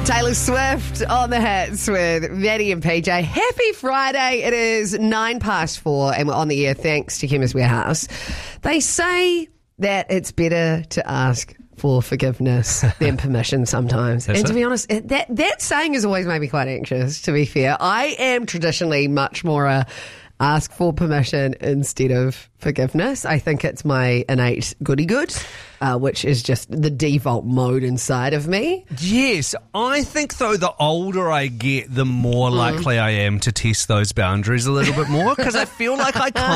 Taylor Swift on the hits with Maddie and PJ. Happy Friday. It is 4:09 and we're on the air thanks to Chemist Warehouse. They say that it's better to ask for forgiveness than permission sometimes. And to be honest, that saying has always made me quite anxious, to be fair. I am traditionally much more a ask for permission instead of forgiveness. I think it's my innate goody-good, which is just the default mode inside of me. Yes, I think, though, the older I get, the more likely I am to test those boundaries a little bit more, because I feel like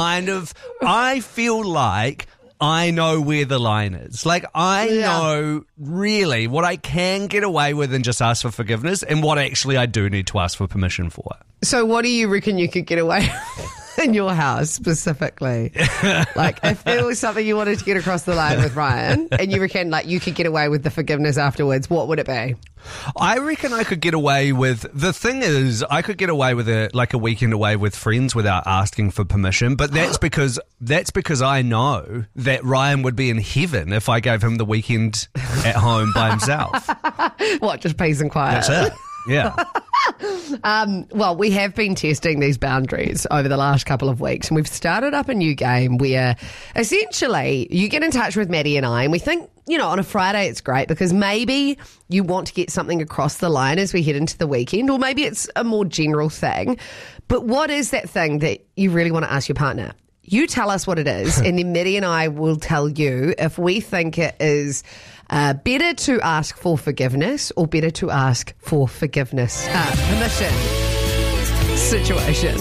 I know where the line is. Like, I know really what I can get away with and just ask for forgiveness and what actually I do need to ask for permission for. So what do you reckon you could get away with in your house specifically? Like, if there was something you wanted to get across the line with Ryan and you reckon like you could get away with the forgiveness afterwards, what would it be? I reckon I could get away with, the thing is, I could get away with a weekend away with friends without asking for permission, but that's because I know that Ryan would be in heaven if I gave him the weekend at home by himself. What, just peace and quiet? That's it. Yeah. Well, we have been testing these boundaries over the last couple of weeks, and we've started up a new game where essentially you get in touch with Maddie and I, and we think, you know, on a Friday it's great because maybe you want to get something across the line as we head into the weekend, or maybe it's a more general thing. But what is that thing that you really want to ask your partner? You tell us what it is, and then Maddie and I will tell you if we think it is better to ask for forgiveness or better to ask for forgiveness permission situation.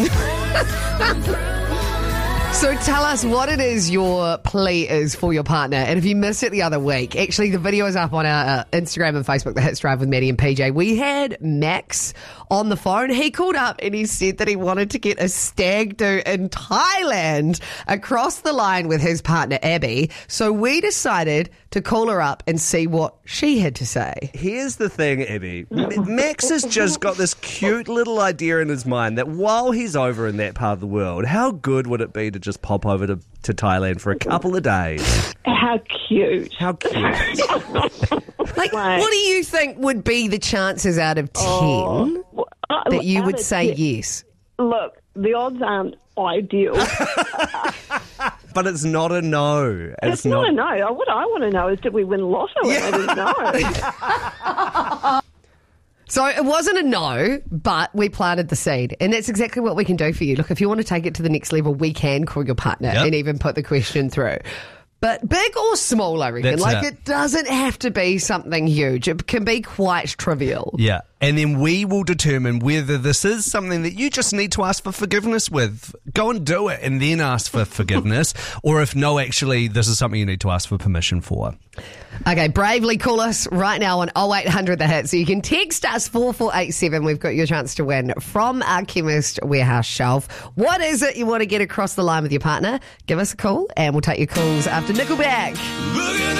So tell us what it is your plea is for your partner. And if you missed it the other week, actually the video is up on our Instagram and Facebook, The Hits Drive with Maddie and PJ. We had Max on the phone. He called up and he said that he wanted to get a stag do in Thailand across the line with his partner Abby. So we decided to call her up and see what she had to say. Here's the thing, Abby. Max has just got this cute little idea in his mind that while he's over in that part of the world, how good would it be to just pop over to Thailand for a couple of days? How cute. How cute. Like, what do you think would be the chances out of 10 that you would say yes? Look, the odds aren't ideal. But it's not a no. It's not a no. What I want to know is, did we win lotto? And I didn't know. So it wasn't a no, but we planted the seed. And that's exactly what we can do for you. Look, if you want to take it to the next level, we can call your partner and even put the question through. But big or small, I reckon. It doesn't have to be something huge. It can be quite trivial. Yeah. And then we will determine whether this is something that you just need to ask for forgiveness with. Go and do it and then ask for forgiveness. Or if no, actually, this is something you need to ask for permission for. Okay, bravely call us right now on 0800 The Hit. So you can text us 4487. We've got your chance to win from our Chemist Warehouse shelf. What is it you want to get across the line with your partner? Give us a call and we'll take your calls after Nickelback.